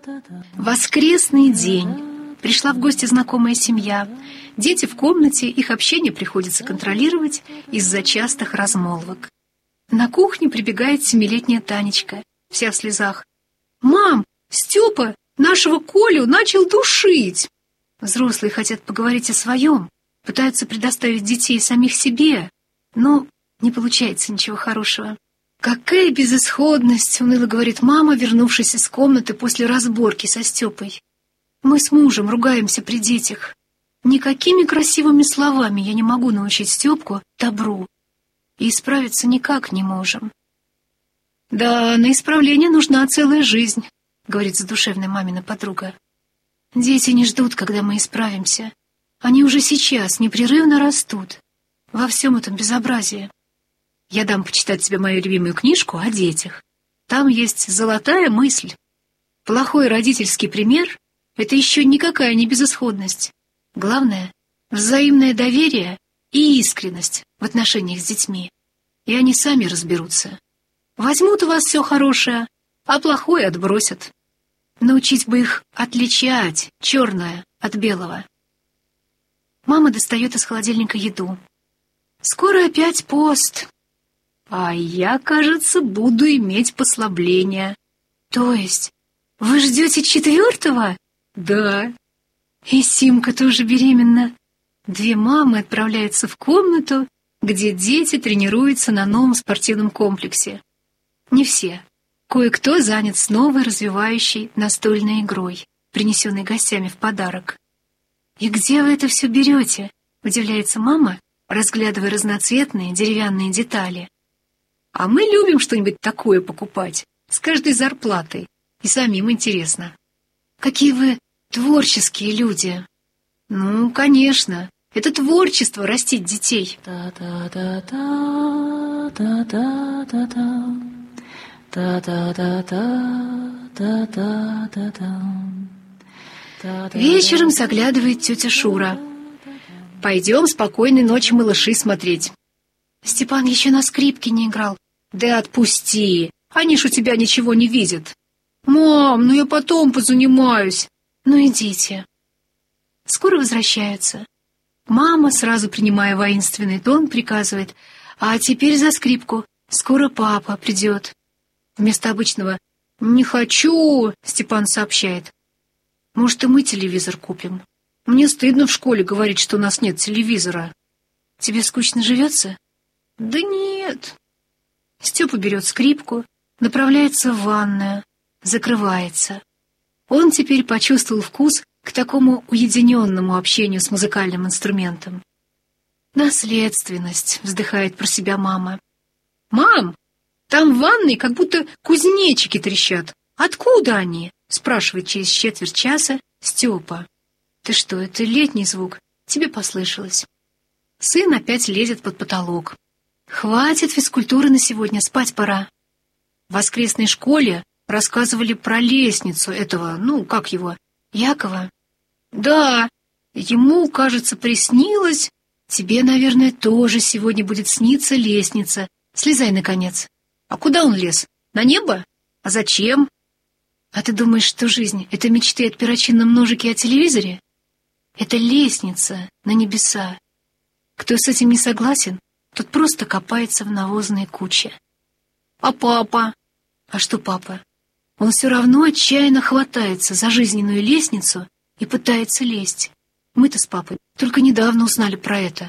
Воскресный день. Пришла в гости знакомая семья. Дети в комнате, их общение приходится контролировать из-за частых размолвок. На кухню прибегает 7-летняя Танечка, вся в слезах. «Мам, Степа нашего Колю начал душить!» Взрослые хотят поговорить о своем, пытаются предоставить детей самих себе, но не получается ничего хорошего. «Какая безысходность!» — уныло говорит мама, вернувшись из комнаты после разборки со Степой. «Мы с мужем ругаемся при детях. Никакими красивыми словами я не могу научить Степку добру. И исправиться никак не можем». «Да, на исправление нужна целая жизнь», — говорит задушевная мамина подруга. «Дети не ждут, когда мы исправимся. Они уже сейчас непрерывно растут. Во всем этом безобразии. Я дам почитать тебе мою любимую книжку о детях. Там есть золотая мысль. Плохой родительский пример — это еще никакая не безысходность. Главное — взаимное доверие и искренность в отношениях с детьми. И они сами разберутся. Возьмут у вас все хорошее, а плохое отбросят. Научить бы их отличать черное от белого». Мама достает из холодильника еду. «Скоро опять пост. А я, кажется, буду иметь послабление». «То есть вы ждете 4-го?» «Да». «И Симка тоже беременна». Две мамы отправляются в комнату, где дети тренируются на новом спортивном комплексе. Не все. Кое-кто занят с новой развивающей настольной игрой, принесенной гостями в подарок. «И где вы это все берете?» — удивляется мама, разглядывая разноцветные деревянные детали. «А мы любим что-нибудь такое покупать, с каждой зарплатой, и самим интересно». «Какие вы творческие люди!» «Ну, конечно, это творчество — растить детей». Вечером заглядывает тетя Шура. «Пойдем спокойной ночи малыши смотреть». «Степан еще на скрипке не играл». «Да отпусти, они ж у тебя ничего не видят». «Мам, ну я потом позанимаюсь». «Ну идите». Скоро возвращаются. Мама, сразу принимая воинственный тон, приказывает: «А теперь за скрипку, скоро папа придет». Вместо обычного «не хочу», Степан сообщает: «Может, и мы телевизор купим? Мне стыдно в школе говорить, что у нас нет телевизора». «Тебе скучно живется?» «Да нет». Степа берет скрипку, направляется в ванную, закрывается. Он теперь почувствовал вкус к такому уединенному общению с музыкальным инструментом. «Наследственность», — вздыхает про себя мама. «Мам, там в ванной как будто кузнечики трещат. Откуда они?» — спрашивает через четверть часа Степа. «Ты что, это летний звук? Тебе послышалось». Сын опять лезет под потолок. «Хватит физкультуры на сегодня, спать пора». В воскресной школе рассказывали про лестницу этого, как его, Якова. «Да, ему, кажется, приснилось. Тебе, наверное, тоже сегодня будет сниться лестница. Слезай, наконец». «А куда он лез? На небо? А зачем?» «А ты думаешь, что жизнь — это мечты от перочинном ножике о телевизоре? Это лестница на небеса. Кто с этим не согласен, тот просто копается в навозной куче». «А папа?» «А что папа? Он все равно отчаянно хватается за жизненную лестницу и пытается лезть. Мы-то с папой только недавно узнали про это».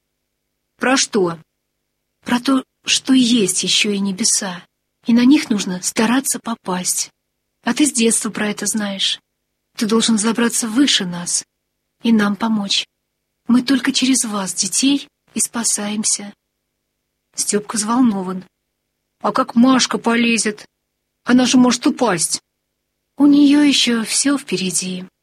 «Про что?» «Про то, что есть еще и небеса, и на них нужно стараться попасть. А ты с детства про это знаешь. Ты должен забраться выше нас и нам помочь. Мы только через вас, детей, и спасаемся». Степка взволнован. «А как Машка полезет? Она же может упасть». «У нее еще все впереди».